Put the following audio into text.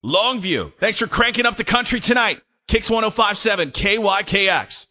Longview. Thanks for cranking up the country tonight. Kicks 105.7 KYKX.